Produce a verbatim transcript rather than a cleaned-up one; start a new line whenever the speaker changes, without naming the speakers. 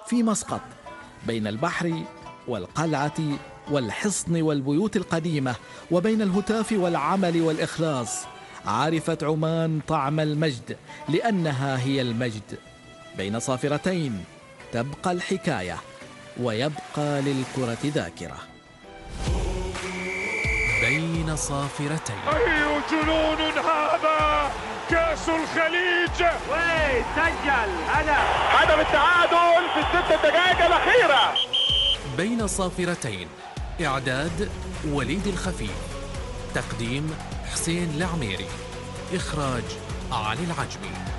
في مسقط بين البحر والقلعة والحصن والبيوت القديمة، وبين الهتاف والعمل والإخلاص. عرفت عمان طعم المجد لأنها هي المجد. بين صافرتين تبقى الحكاية ويبقى للكرة ذاكرة.
بين صافرتين.
أي جنون هذا! كأس الخليج.
وي سجل هدف
هدف التعادل في الست دقائق الأخيرة.
بين صافرتين. إعداد وليد الخفيف، تقديم حسين العميري، إخراج علي العجمي.